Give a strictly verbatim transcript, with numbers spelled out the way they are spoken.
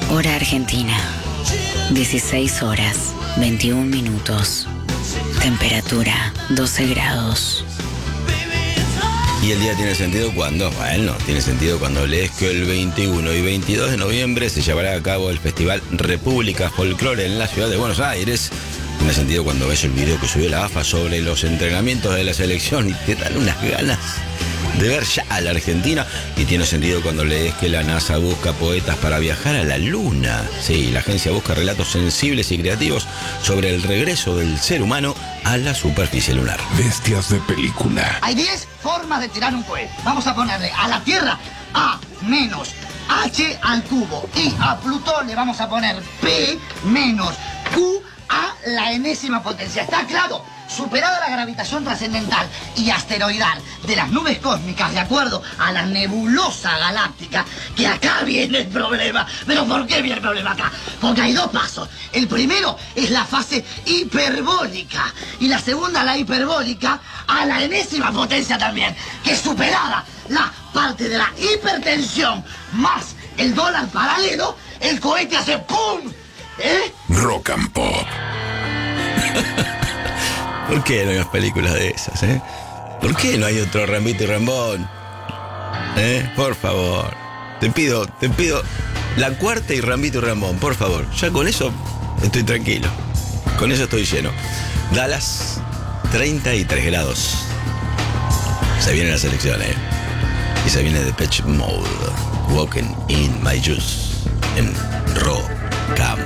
Hora Argentina, dieciséis horas, veintiún minutos. Temperatura, doce grados. Y el día tiene sentido cuando, bueno, tiene sentido cuando lees que el veintiuno y veintidós de noviembre se llevará a cabo el Festival República Folclore en la ciudad de Buenos Aires. Tiene sentido cuando ves el video que subió la A F A sobre los entrenamientos de la selección y te dan unas ganas de ver ya a la Argentina. Y tiene sentido cuando lees que la NASA busca poetas para viajar a la Luna. Sí, la agencia busca relatos sensibles y creativos sobre el regreso del ser humano a la superficie lunar. Bestias de película. Hay diez formas de tirar un cohete. Vamos a ponerle a la Tierra A menos H al cubo. Y a Plutón le vamos a poner P menos Q a la enésima potencia. ¿Está claro? Superada la gravitación trascendental y asteroidal de las nubes cósmicas de acuerdo a la nebulosa galáctica, que acá viene el problema. ¿Pero por qué viene el problema acá? Porque hay dos pasos. El primero es la fase hiperbólica y la segunda la hiperbólica a la enésima potencia también, que superada la parte de la hipertensión más el dólar paralelo, el cohete hace ¡pum! ¿Eh? Rock and Pop. ¿Por qué no hay más películas de esas, eh? ¿Por qué no hay otro Rambito y Rambón? ¿Eh? Por favor. Te pido, te pido la cuarta y Rambito y Rambón, por favor. Ya con eso estoy tranquilo. Con eso estoy lleno. Dallas, treinta y tres grados. Se viene la selección, ¿eh? Y se viene Depeche Mode. Walking in my juice. En Rock and